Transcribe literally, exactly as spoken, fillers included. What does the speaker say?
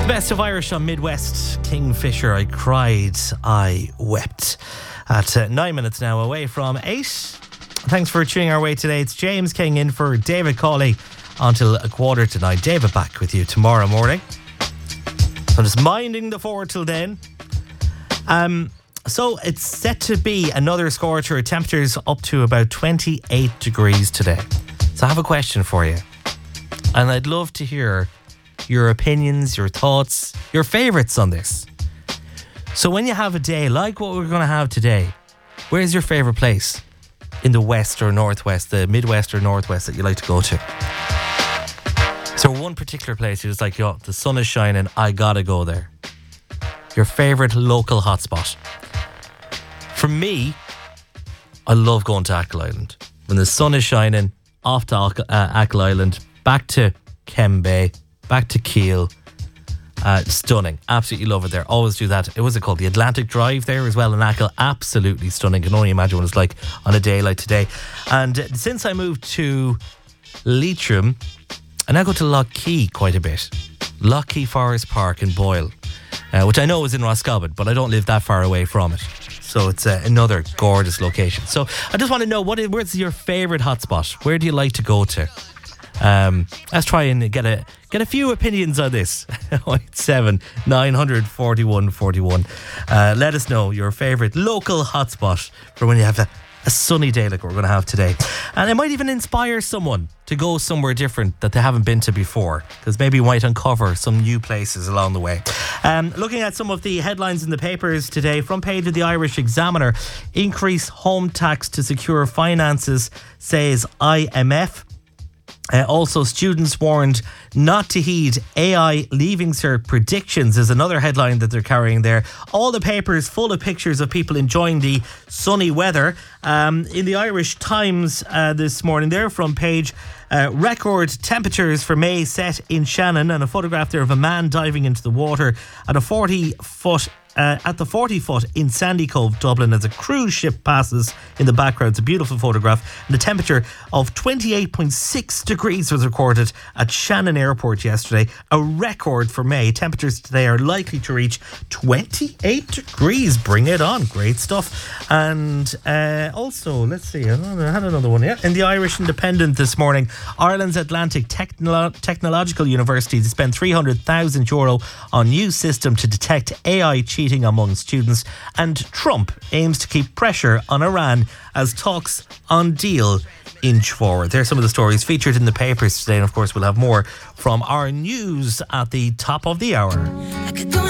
Best of Irish on Midwest. Kingfisher, I cried, I wept. At uh, nine minutes now away from eight. Thanks for tuning our way today. It's James King in for David Cawley until a quarter to nine. David back with you tomorrow morning. So just minding the fort till then. Um, so it's set to be another scorcher. Temperatures up to about twenty-eight degrees today. So I have a question for you. And I'd love to hear your opinions, your thoughts, your favourites on this. So when you have a day like what we're going to have today, where's your favourite place in the west or northwest, the midwest or northwest that you like to go to? Is there one particular place you're just like, yo, the sun is shining, I gotta go there? Your favourite local hotspot? For me, I love going to Achill Island. When the sun is shining, off to uh, Achill Island, back to Kembe, back to Kiel. Uh, stunning. Absolutely love it there. Always do that. What was it called? The Atlantic Drive there as well in Achill. Absolutely stunning. Can only imagine what it's like on a day like today. And uh, since I moved to Leitrim, I now go to Lough Key quite a bit. Lough Key Forest Park in Boyle, uh, which I know is in Roscommon, but I don't live that far away from it. So it's uh, another gorgeous location. So I just want to know, what is, where's your favourite hotspot? Where do you like to go to? Um, let's try and get a get a few opinions on this. oh eight seven, nine four one, four one. Uh, let us know your favourite local hotspot for when you have a, a sunny day like we're going to have today. And it might even inspire someone to go somewhere different that they haven't been to before, because maybe you might uncover some new places along the way. Um, looking at some of the headlines in the papers today, front page of the Irish Examiner: increase home tax to secure finances, says I M F. Uh, also, students warned not to heed A I Leaving Cert predictions is another headline that they're carrying there. All the papers full of pictures of people enjoying the sunny weather. Um, in the Irish Times uh, this morning, there front page, uh, record temperatures for May set in Shannon, and a photograph there of a man diving into the water at a forty foot Uh, at the forty foot in Sandy Cove, Dublin, as a cruise ship passes in the background. It's a beautiful photograph. And the temperature of twenty-eight point six degrees was recorded at Shannon Airport yesterday, a record for May. Temperatures today are likely to reach twenty-eight degrees. Bring it on. Great stuff. And uh, also, let's see, I had another one. Yeah, in the Irish Independent this morning, Ireland's Atlantic Technolo- Technological University to spend three hundred thousand euro on new system to detect A I cheating among students, and Trump aims to keep pressure on Iran as talks on deal inch forward. There's some of the stories featured in the papers today, and of course we'll have more from our news at the top of the hour.